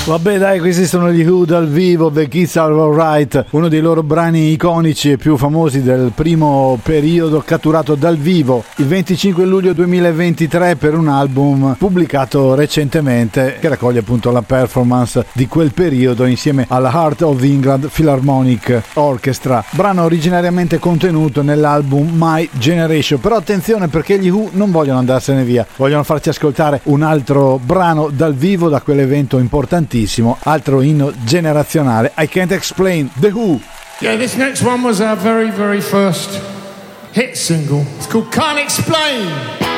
Vabbè dai, questi sono gli Who dal vivo, The Kids Are Alright, uno dei loro brani iconici e più famosi del primo periodo, catturato dal vivo il 25 luglio 2023 per un album pubblicato recentemente che raccoglie appunto la performance di quel periodo insieme alla Heart of England Philharmonic Orchestra, brano originariamente contenuto nell'album My Generation. Però attenzione, perché gli Who non vogliono andarsene via, vogliono farci ascoltare un altro brano dal vivo da quell'evento importantissimo, altro inno generazionale. I Can't Explain, The Who. Yeah, this next one was our very, very first hit single. It's called Can't Explain.